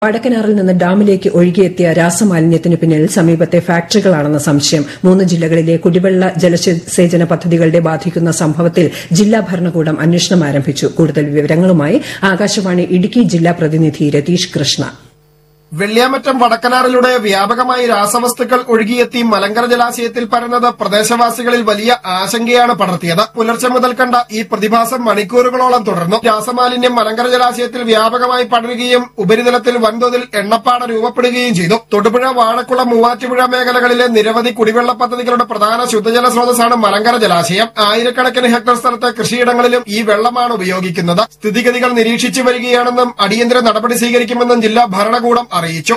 വടക്കനാറിൽ നിന്ന് ഡാമിലേക്ക് ഒഴുകിയെത്തിയ രാസമാലിന്യത്തിന് പിന്നിൽ സമീപത്തെ ഫാക്ടറികളാണെന്ന സംശയം. 3 ജില്ലകളിലെ കുടിവെള്ള ജലസേചന പദ്ധതികളെ ബാധിക്കുന്ന സംഭവത്തിൽ ജില്ലാ ഭരണകൂടം അന്വേഷണം ആരംഭിച്ചു. കൂടുതൽ വിവരങ്ങളുമായി ആകാശവാണി ഇടുക്കി ജില്ലാ പ്രതിനിധി രതീഷ് കൃഷ്ണ. വെള്ളിയാമറ്റം വടക്കനാറിലൂടെ വ്യാപകമായി രാസവസ്തുക്കൾ ഒഴുകിയെത്തി മലങ്കര ജലാശയത്തിൽ പരന്നത് പ്രദേശവാസികളിൽ വലിയ ആശങ്കയാണ് പടർത്തിയത്. പുലർച്ചെ മുതൽ കണ്ട ഈ പ്രതിഭാസം മണിക്കൂറുകളോളം തുടർന്നു. രാസമാലിന്യം മലങ്കര ജലാശയത്തിൽ വ്യാപകമായി പടരുകയും ഉപരിതലത്തിൽ വൻതോതിൽ എണ്ണപ്പാട രൂപപ്പെടുകയും ചെയ്തു. തൊടുപുഴ, വാഴക്കുളം, മൂവാറ്റുപുഴ മേഖലകളിലെ നിരവധി കുടിവെള്ള പദ്ധതികളുടെ പ്രധാന ശുദ്ധജല സ്രോതസ്സാണ് മലങ്കര ജലാശയം. ആയിരക്കണക്കിന് ഹെക്ടർ സ്ഥലത്തെ കൃഷിയിടങ്ങളിലും ഈ വെള്ളമാണ് ഉപയോഗിക്കുന്നത്. സ്ഥിതിഗതികൾ നിരീക്ഷിച്ചു വരികയാണെന്നും അടിയന്തര നടപടി സ്വീകരിക്കുമെന്നും ജില്ലാ ഭരണകൂടം അറിയിച്ചു.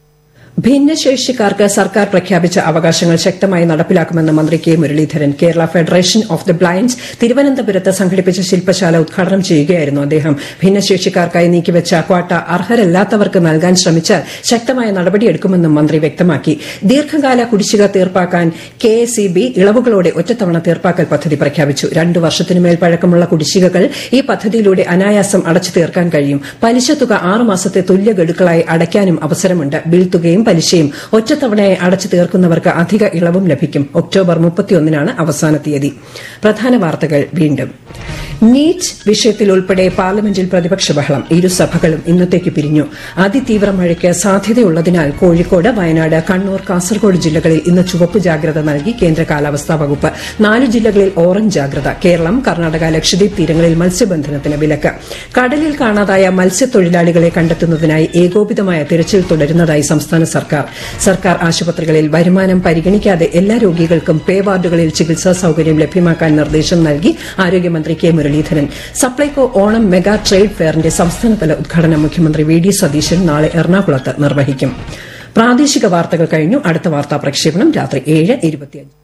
ഭിന്നശേഷിക്കാർക്ക് സർക്കാർ പ്രഖ്യാപിച്ച അവകാശങ്ങൾ ശക്തമായി നടപ്പിലാക്കുമെന്ന് മന്ത്രി K Muraleedharan. Kerala federation of the blinds തിരുവനന്തപുരത്ത് സംഘടിപ്പിച്ച ശില്പശാല ഉദ്ഘാടനം ചെയ്യുകയായിരുന്നു അദ്ദേഹം. ഭിന്നശേഷിക്കാർക്കായി നീക്കിവച്ച ക്വാട്ട അർഹരല്ലാത്തവർക്ക് നൽകാൻ ശ്രമിച്ചാൽ ശക്തമായ നടപടിയെടുക്കുമെന്നും മന്ത്രി വ്യക്തമാക്കി. ദീർഘകാല കുടിശ്ശിക തീർപ്പാക്കാൻ കെഎസ്ഇബി ഇളവുകളോടെ ഒറ്റത്തവണ തീർപ്പാക്കൽ പദ്ധതി പ്രഖ്യാപിച്ചു. 2 വർഷത്തിനുമേൽ പഴക്കമുള്ള കുടിശ്ശികകൾ ഈ പദ്ധതിയിലൂടെ അനായാസം അടച്ചു തീർക്കാൻ കഴിയും. പലിശ തുക 6 മാസത്തെ തുല്യ ഗഡുക്കളായി അടയ്ക്കാനും അവസരമുണ്ട്. ബിൽ തുകയും പലിശയും ഒറ്റത്തവണയായി അടച്ചു തീർക്കുന്നവർക്ക് അധിക ഇളവും ലഭിക്കും. ഒക്ടോബർ 31-നാണ് അവസാന തീയതി. പ്രധാന വാർത്തകൾ വീണ്ടും. നീറ്റ് വിഷയത്തിൽ ഉൾപ്പെടെ പാർലമെന്റിൽ പ്രതിപക്ഷ ബഹളം. ഇരുസഭകളും ഇന്നത്തേക്ക് പിരിഞ്ഞു. അതിതീവ്ര മഴയ്ക്ക് സാധ്യതയുള്ളതിനാൽ കോഴിക്കോട്, വയനാട്, കണ്ണൂർ, കാസർഗോഡ് ജില്ലകളിൽ ഇന്ന് ചുവപ്പ് ജാഗ്രത നൽകി കേന്ദ്ര കാലാവസ്ഥാ വകുപ്പ്. 4 ജില്ലകളിൽ ഓറഞ്ച് ജാഗ്രത. കേരളം, കർണാടക, ലക്ഷദ്വീപ് തീരങ്ങളിൽ മത്സ്യബന്ധനത്തിന് വിലക്ക്. കടലിൽ കാണാതായ മത്സ്യത്തൊഴിലാളികളെ കണ്ടെത്തുന്നതിനായി ഏകോപിതമായ തിരച്ചിൽ തുടരുന്നതായി സംസ്ഥാന സർക്കാർ ആശുപത്രികളിൽ വരുമാനം പരിഗണിക്കാതെ എല്ലാ രോഗികൾക്കും പേ വാർഡുകളിൽ ചികിത്സാ സൌകര്യം ലഭ്യമാക്കാൻ നിർദ്ദേശം നൽകി ആരോഗ്യമന്ത്രി K Muraleedharan. Supplyco Onam mega trade ഫെയറിന്റെ സംസ്ഥാനതല ഉദ്ഘാടനം മുഖ്യമന്ത്രി വി ഡി സതീശൻ നാളെ എറണാകുളത്ത് നിർവഹിക്കും. പ്രാദേശിക വാർത്തകൾ കഴിഞ്ഞു. അടുത്ത വാർത്താ പ്രക്ഷേപണം രാത്രി 7:25.